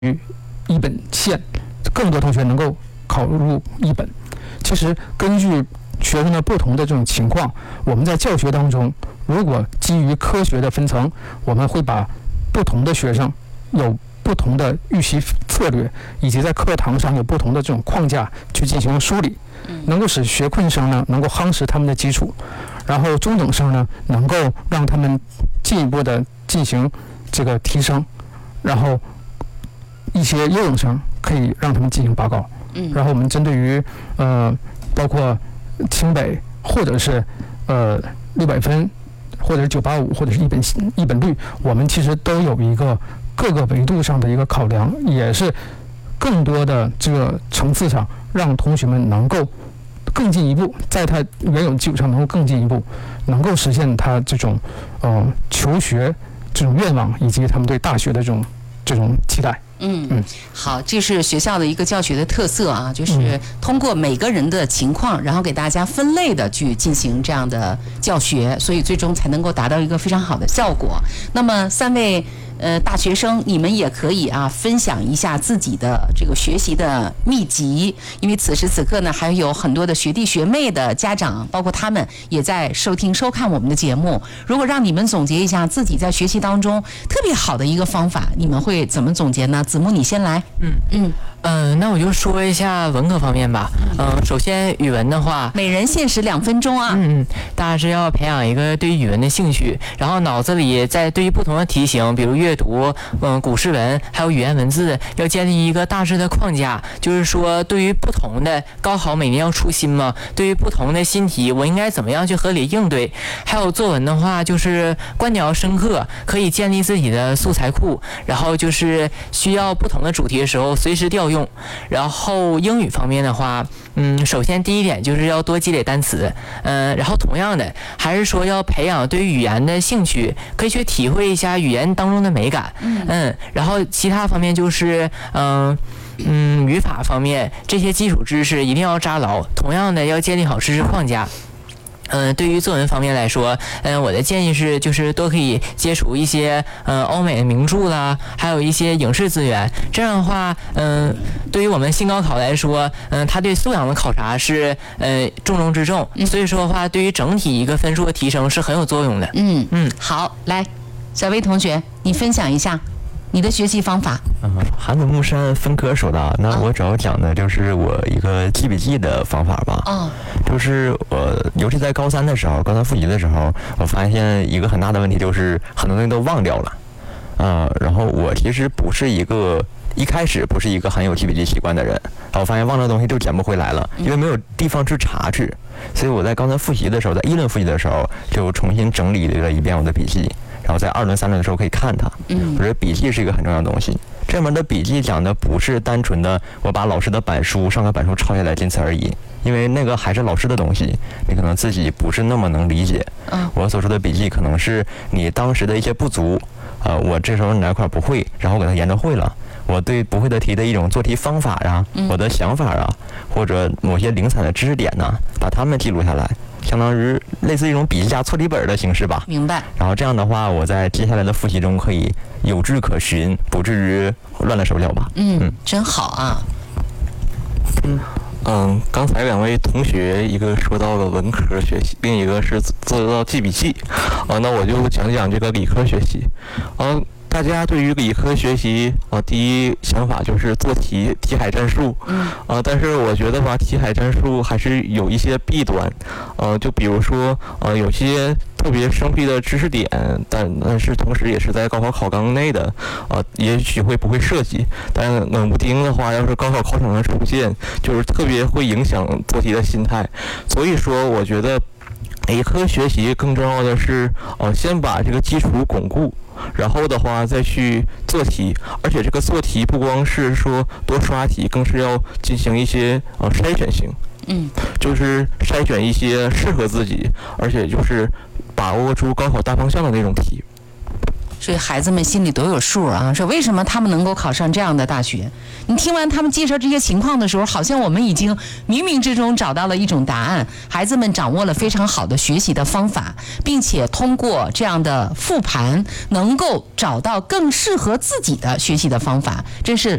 一本线，更多同学能够考入一本。其实根据学生的不同的这种情况，我们在教学当中，如果基于科学的分层，我们会把不同的学生有不同的预习策略，以及在课堂上有不同的这种框架去进行梳理，能够使学困生呢能够夯实他们的基础，然后中等生呢能够让他们进一步的进行这个提升，然后一些优等生可以让他们进行拔高。然后我们针对于包括清北或者是600分，或者是985，或者是一本率，我们其实都有一个各个维度上的一个考量，也是更多的这个层次上，让同学们能够更进一步，在他原有基础上能够更进一步，能够实现他这种求学这种愿望，以及他们对大学的这种期待。 好，这是学校的一个教学的特色啊，就是通过每个人的情况，然后给大家分类的去进行这样的教学，所以最终才能够达到一个非常好的效果。那么3位大学生，你们也可以分享一下自己的这个学习的秘籍，因为此时此刻呢，还有很多的学弟学妹的家长，包括他们也在收看我们的节目。如果让你们总结一下自己在学习当中特别好的一个方法，你们会怎么总结呢？子木，你先来。 那我就说一下文科方面吧。首先语文的话， 每人限时2分钟啊。 大家是要培养一个对语文的兴趣，然后脑子里在对于不同的题型，比如阅读、古诗文，还有语言文字，要建立一个大致的框架。就是说，对于不同的高考每年要出新嘛，对于不同的新题，我应该怎么样去合理应对？还有作文的话，就是观点要深刻，可以建立自己的素材库，然后就是需要不同的主题的时候随时调用。然后英语方面的话，首先第一点就是要多积累单词，然后同样的还是说要培养对于语言的兴趣，可以去体会一下语言当中的美感，然后其他方面就是语法方面这些基础知识一定要扎牢，同样的要建立好知识框架。对于作文方面来说，我的建议是，就是多可以接触一些欧美的名著啦，还有一些影视资源。这样的话，对于我们新高考来说，它对素养的考察是重中之重。所以说的话，对于整体一个分数的提升是很有作用的。 好，来，小薇同学，你分享一下你的学习方法。 寒子木山分科说的，那我主要讲的就是我一个记笔记的方法吧。就是尤其在高三的时候，高三复习的时候，我发现一个很大的问题，就是很多东西都忘掉了。然后我其实一开始不是一个很有记笔记习惯的人，然后我发现忘了的东西就捡不回来了，因为没有地方去查去。所以我在高三复习的时候，在1轮复习的时候，就重新整理了一遍我的笔记。然后在2轮、3轮的时候可以看它。我觉得笔记是一个很重要的东西。这门的笔记讲的不是单纯的我把老师的板书、上课板书抄下来仅此而已，因为那个还是老师的东西，你可能自己不是那么能理解。我所说的笔记可能是你当时的一些不足，我这时候哪块不会，然后我给它研究会了。我对不会的题的一种做题方法啊，我的想法啊，或者某些零散的知识点呢，把它们记录下来。相当于类似一种笔记加错题本的形式吧。 明白。 然后这样的话，我在接下来的复习中可以有迹可循，不至于乱了手脚吧。 真好啊。 刚才2位同学一个说到了文科学习，另一个是做到记笔记。那我就讲讲这个理科学习。大家对于理科学习第一想法就是做题海战术。但是我觉得吧，题海战术还是有一些弊端。就比如说有些特别生僻的知识点，但是同时也是在高考考纲内的，也许不会涉及，但冷不丁的话，要是高考考场上出现，就是特别会影响做题的心态。所以说我觉得理科学习更重要的是先把这个基础巩固，然后的话再去做题。而且这个做题不光是说多刷题，更是要进行一些筛选性，就是筛选一些适合自己，而且就是把握住高考大方向的那种题。 所以孩子们心里都有数啊，说为什么他们能够考上这样的大学。你听完他们介绍这些情况的时候，好像我们已经冥冥之中找到了一种答案，孩子们掌握了非常好的学习的方法，并且通过这样的复盘能够找到更适合自己的学习的方法，真是